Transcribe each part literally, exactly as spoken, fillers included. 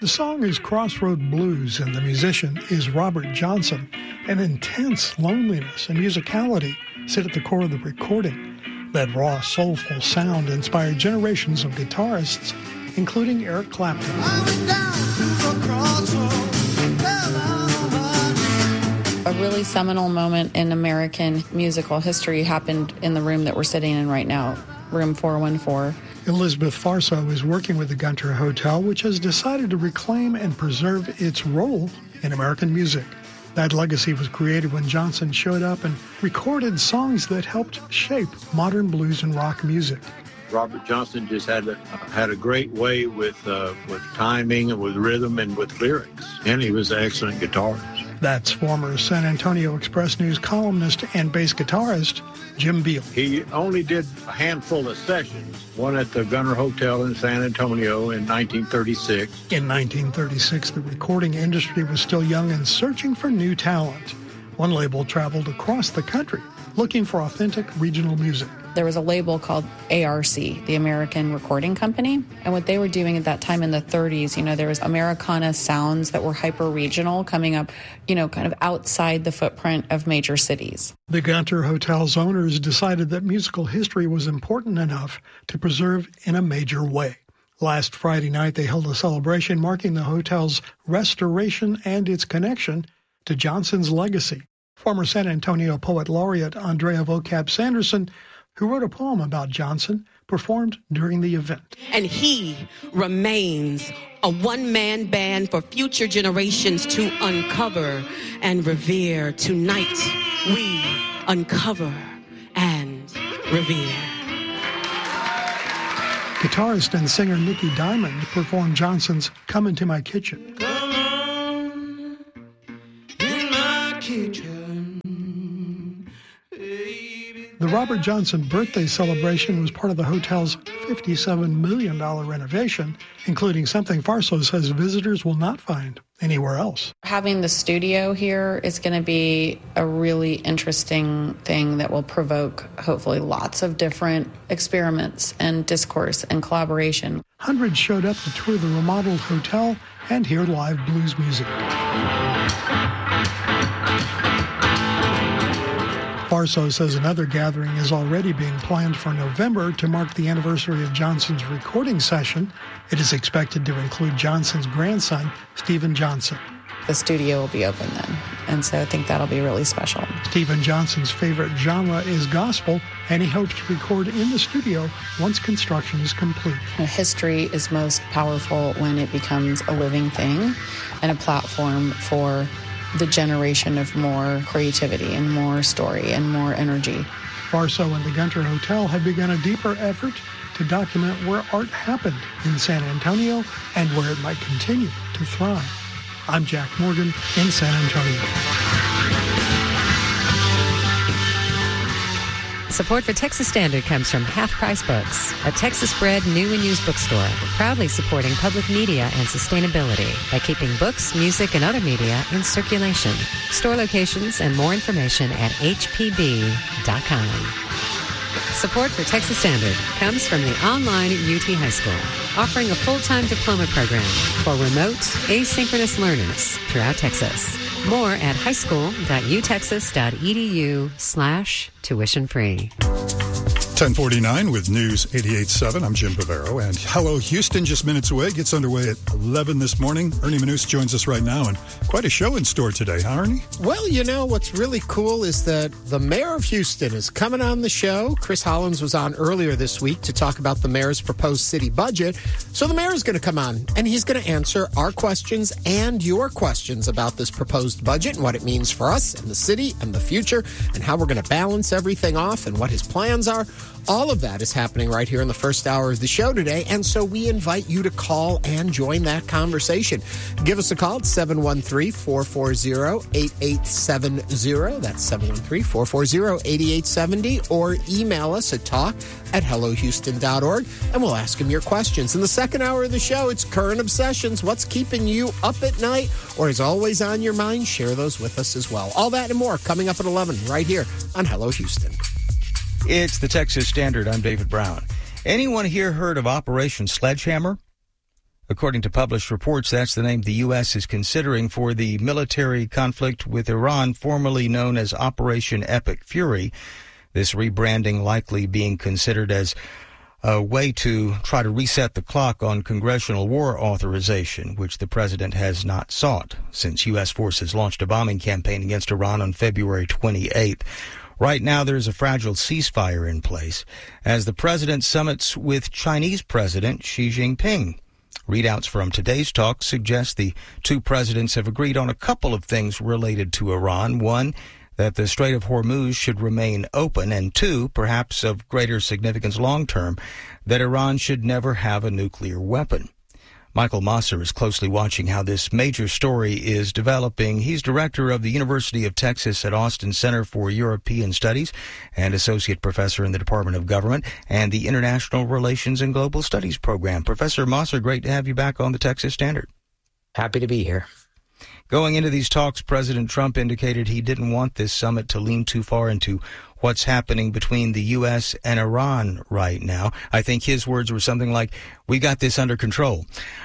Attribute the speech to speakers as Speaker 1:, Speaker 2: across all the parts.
Speaker 1: The song is Crossroad Blues, and the musician is Robert Johnson. An intense loneliness and musicality sit at the core of the recording. That raw, soulful sound inspired generations of guitarists, including Eric Clapton.
Speaker 2: A really seminal moment in American musical history happened in the room that we're sitting in right now, room four one four.
Speaker 1: Elizabeth Farso is working with the Gunter Hotel, which has decided to reclaim and preserve its role in American music. That legacy was created when Johnson showed up and recorded songs that helped shape modern blues and rock music.
Speaker 3: Robert Johnson just had a, had a great way with uh, with timing and with rhythm and with lyrics, and he was an excellent guitarist.
Speaker 1: That's former San Antonio Express News columnist and bass guitarist Jim Beal.
Speaker 3: He only did a handful of sessions, one at the Gunter Hotel in San Antonio in nineteen thirty-six.
Speaker 1: In nineteen thirty-six, the recording industry was still young and searching for new talent. One label traveled across the country looking for authentic regional music.
Speaker 2: There was a label called A R C, the American Recording Company. And what they were doing at that time in the thirties, you know, there was Americana sounds that were hyper-regional coming up, you know, kind of outside the footprint of major cities.
Speaker 1: The Gunter Hotel's owners decided that musical history was important enough to preserve in a major way. Last Friday night, they held a celebration marking the hotel's restoration and its connection to Johnson's legacy. Former San Antonio poet laureate Andrea Vocab Sanderson, who wrote a poem about Johnson, performed during the event.
Speaker 4: And he remains a one-man band for future generations to uncover and revere. Tonight, we uncover and revere.
Speaker 1: Guitarist and singer Nicky Diamond performed Johnson's Come Into My Kitchen.
Speaker 5: Come on in my kitchen.
Speaker 1: The Robert Johnson birthday celebration was part of the hotel's fifty-seven million dollars renovation, including something Farso says visitors will not find anywhere else.
Speaker 2: Having the studio here is going to be a really interesting thing that will provoke, hopefully, lots of different experiments and discourse and collaboration.
Speaker 1: Hundreds showed up to tour the remodeled hotel and hear live blues music. Farso says another gathering is already being planned for November to mark the anniversary of Johnson's recording session. It is expected to include Johnson's grandson, Stephen Johnson.
Speaker 2: The studio will be open then, and so I think that'll be really special.
Speaker 1: Stephen Johnson's favorite genre is gospel, and he hopes to record in the studio once construction is complete.
Speaker 2: History is most powerful when it becomes a living thing and a platform for the generation of more creativity and more story and more energy.
Speaker 1: Farso and the Gunter Hotel have begun a deeper effort to document where art happened in San Antonio and where it might continue to thrive. I'm Jack Morgan in San Antonio.
Speaker 6: Support for Texas Standard comes from Half Price Books, a Texas-bred new and used bookstore, proudly supporting public media and sustainability by keeping books, music, and other media in circulation. Store locations and more information at h p b dot com. Support for Texas Standard comes from the online U T High School, offering a full-time diploma program for remote, asynchronous learners throughout Texas. More at highschool.utexas.edu slash tuition free.
Speaker 7: ten forty-nine with News eighty-eight point seven. I'm Jim Bavaro, and Hello Houston just minutes away. Gets underway at eleven this morning. Ernie Manous joins us right now, and quite a show in store today, huh, Ernie?
Speaker 8: Well, you know, what's really cool is that the mayor of Houston is coming on the show. Chris Hollins was on earlier this week to talk about the mayor's proposed city budget. So the mayor is going to come on, and he's going to answer our questions and your questions about this proposed budget and what it means for us and the city and the future and how we're going to balance everything off and what his plans are. All of that is happening right here in the first hour of the show today, and so we invite you to call and join that conversation. Give us a call at seven one three, four four zero, eight eight seven zero. That's seven one three, four four zero, eight eight seven zero, or email us at talk at hello houston dot org, and we'll ask him your questions. In the second hour of the show, it's Current Obsessions. What's keeping you up at night or is always on your mind? Share those with us as well. All that and more coming up at eleven right here on Hello Houston.
Speaker 9: It's the Texas Standard. I'm David Brown. Anyone here heard of Operation Sledgehammer? According to published reports, that's the name the U S is considering for the military conflict with Iran, formerly known as Operation Epic Fury. This rebranding likely being considered as a way to try to reset the clock on congressional war authorization, which the president has not sought since U S forces launched a bombing campaign against Iran on February twenty-eighth. Right now, there's a fragile ceasefire in place as the president summits with Chinese President Xi Jinping. Readouts from today's talk suggest the two presidents have agreed on a couple of things related to Iran. One, that the Strait of Hormuz should remain open, and two, perhaps of greater significance long-term, that Iran should never have a nuclear weapon. Michael Mosser is closely watching how this major story is developing. He's director of the University of Texas at Austin Center for European Studies and associate professor in the Department of Government and the International Relations and Global Studies program. Professor Mosser, great to have you back on the Texas Standard.
Speaker 10: Happy to be here.
Speaker 9: Going into these talks, President Trump indicated he didn't want this summit to lean too far into what's happening between the U S and Iran right now. I think his words were something like, "We got this under control."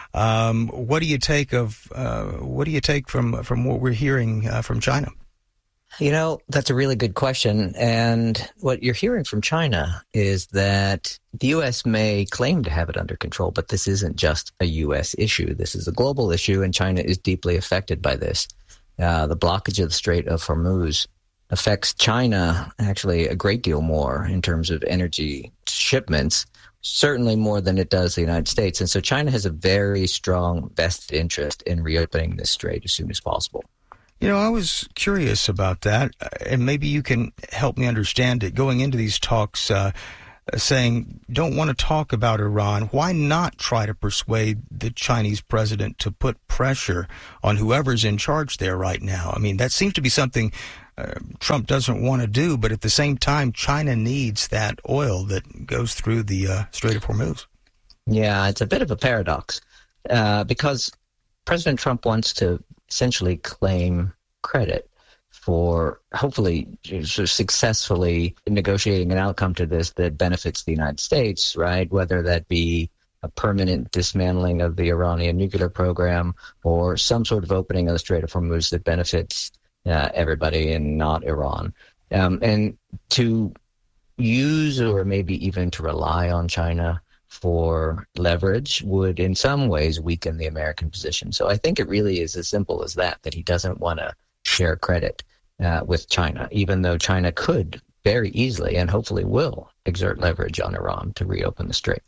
Speaker 9: Um, what do you take of uh, what do you take from from what we're hearing uh, from China?
Speaker 10: You know, that's a really good question. And what you're hearing from China is that the U S may claim to have it under control, but this isn't just a U S issue. This is a global issue, and China is deeply affected by this. Uh, the blockage of the Strait of Hormuz affects China actually a great deal more in terms of energy shipments, certainly more than it does the United States. And so China has a very strong vested interest in reopening this strait as soon as possible.
Speaker 9: You know, I was curious about that, and maybe you can help me understand it. Going into these talks, uh, saying, don't want to talk about Iran, why not try to persuade the Chinese president to put pressure on whoever's in charge there right now? I mean, that seems to be something uh, Trump doesn't want to do, but at the same time, China needs that oil that goes through the uh, Strait of Hormuz.
Speaker 10: Yeah, it's a bit of a paradox uh, because President Trump wants to essentially claim credit for hopefully successfully negotiating an outcome to this that benefits the United States, right? Whether that be a permanent dismantling of the Iranian nuclear program or some sort of opening of the Strait of Hormuz that benefits uh, everybody and not Iran. Um, and to use or maybe even to rely on China for leverage would in some ways weaken the American position. So I think it really is as simple as that, that he doesn't want to share credit uh, with China, even though China could very easily and hopefully will exert leverage on Iran to reopen the strait.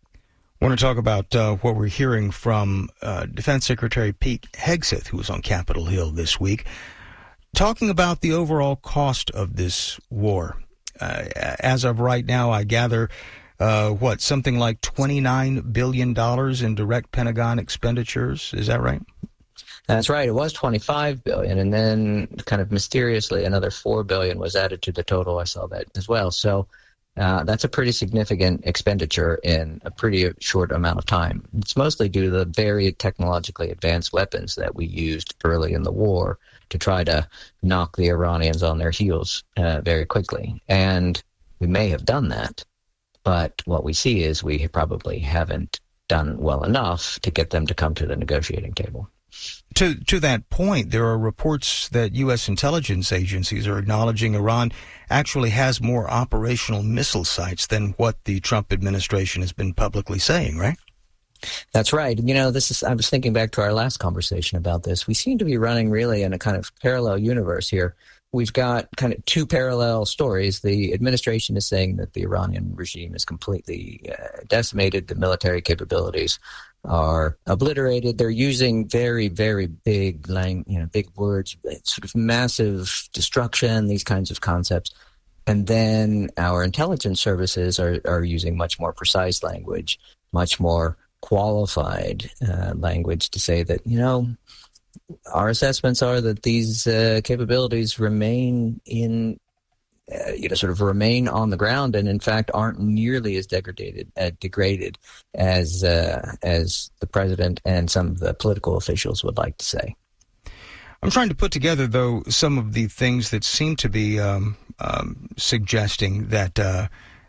Speaker 9: I want to talk about uh, what we're hearing from uh, Defense Secretary Pete Hegseth, who was on Capitol Hill this week, talking about the overall cost of this war. Uh, as of right now, I gather Uh, what, something like twenty-nine billion dollars in direct Pentagon expenditures? Is that right?
Speaker 10: That's right. It was twenty-five billion dollars, and then kind of mysteriously another four billion dollars was added to the total. I saw that as well. So uh, that's a pretty significant expenditure in a pretty short amount of time. It's mostly due to the very technologically advanced weapons that we used early in the war to try to knock the Iranians on their heels uh, very quickly. And we may have done that. But what we see is we probably haven't done well enough to get them to come to the negotiating table.
Speaker 9: To to that point, there are reports that U S intelligence agencies are acknowledging Iran actually has more operational missile sites than what the Trump administration has been publicly saying, right?
Speaker 10: That's right. You know, this is, I was thinking back to our last conversation about this. We seem to be running really in a kind of parallel universe here. We've got kind of two parallel stories. The administration is saying that the Iranian regime is completely uh, decimated. The military capabilities are obliterated. They're using very, very big, lang- you know, big words, sort of massive destruction, these kinds of concepts. And then our intelligence services are, are using much more precise language, much more qualified uh, language to say that, you know, our assessments are that these uh, capabilities remain in, uh, you know, sort of remain on the ground, and in fact aren't nearly as degraded, uh, degraded as uh, as the president and some of the political officials would like to say.
Speaker 9: I'm trying to put together, though, some of the things that seem to be um, um, suggesting that uh,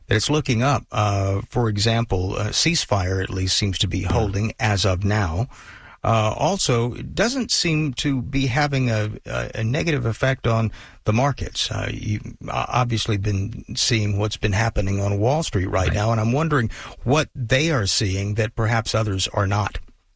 Speaker 9: that it's looking up. Uh, for example, a ceasefire at least seems to be holding as of now. Uh, also, it doesn't seem to be having a, a, a negative effect on the markets. Uh, you've obviously been seeing what's been happening on Wall Street right, right now, and I'm wondering what they are seeing that perhaps others are not.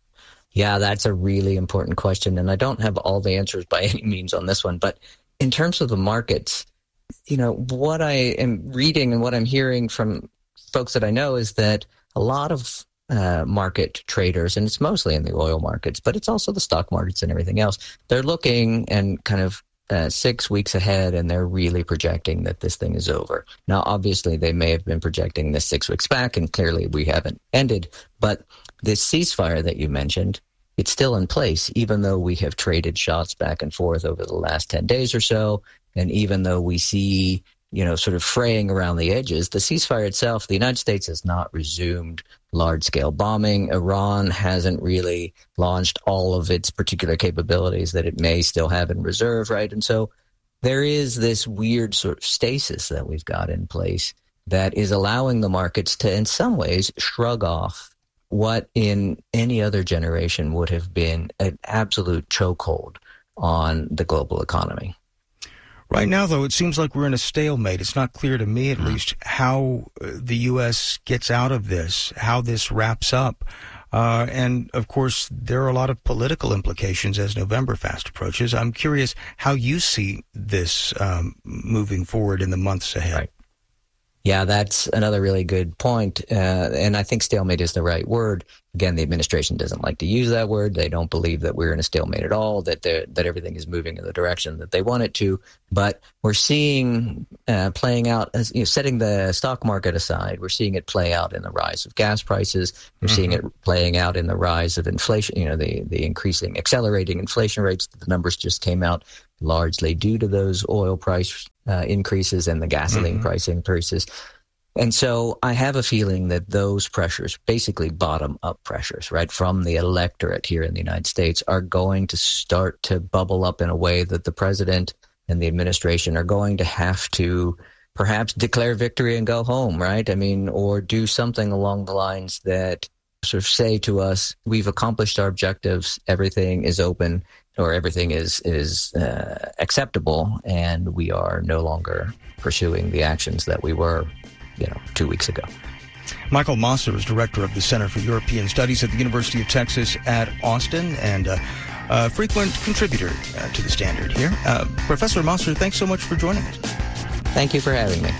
Speaker 10: Yeah, that's a really important question, and I don't have all the answers by any means on this one. But in terms of the markets, you know, what I am reading and what I'm hearing from folks that I know is that a lot of Uh, market traders, and it's mostly in the oil markets, but it's also the stock markets and everything else. They're looking and kind of uh, six weeks ahead, and they're really projecting that this thing is over. Now, obviously, they may have been projecting this six weeks back, and clearly we haven't ended. But this ceasefire that you mentioned, it's still in place, even though we have traded shots back and forth over the last ten days or so, and even though we see, you know, sort of fraying around the edges, the ceasefire itself, the United States has not resumed large-scale bombing. Iran hasn't really launched all of its particular capabilities that it may still have in reserve, right? And so there is this weird sort of stasis that we've got in place that is allowing the markets to, in some ways, shrug off what in any other generation would have been an absolute chokehold on the global economy.
Speaker 9: Right now, though, it seems like we're in a stalemate. It's not clear to me, at least, how the U S gets out of this, how this wraps up. Uh, and, of course, there are a lot of political implications as November fast approaches. I'm curious how you see this um, moving forward in the months ahead.
Speaker 10: Right. Yeah, that's another really good point. Uh, and I think stalemate is the right word. Again, the administration doesn't like to use that word. They don't believe that we're in a stalemate at all, that that everything is moving in the direction that they want it to. But we're seeing uh, playing out, as you know, setting the stock market aside, we're seeing it play out in the rise of gas prices. We're mm-hmm. seeing it playing out in the rise of inflation, you know, the, the increasing, accelerating inflation rates. The numbers just came out largely due to those oil price uh, increases and the gasoline mm-hmm. price increases. And so I have a feeling that those pressures, basically bottom-up pressures, right, from the electorate here in the United States, are going to start to bubble up in a way that the president and the administration are going to have to perhaps declare victory and go home, right? I mean, or do something along the lines that sort of say to us, we've accomplished our objectives, everything is open, or everything is, is uh, acceptable, and we are no longer pursuing the actions that we were you know, two weeks ago.
Speaker 9: Michael Mosser is director of the Center for European Studies at the University of Texas at Austin and uh, a frequent contributor uh, to the Standard here. Uh, Professor Mosser, thanks so much for joining us.
Speaker 10: Thank you for having me.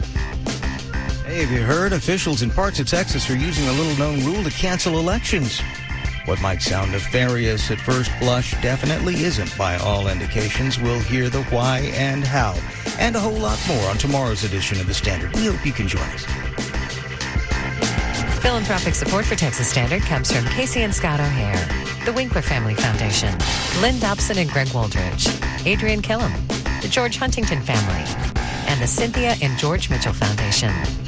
Speaker 9: Hey, have you heard? Officials in parts of Texas are using a little-known rule to cancel elections. What might sound nefarious at first blush definitely isn't by all indications. We'll hear the why and how, and a whole lot more on tomorrow's edition of The Standard. We hope you can join us.
Speaker 6: Philanthropic support for Texas Standard comes from Casey and Scott O'Hare, the Winkler Family Foundation, Lynn Dobson and Greg Wooldridge, Adrian Killam, the George Huntington Family, and the Cynthia and George Mitchell Foundation.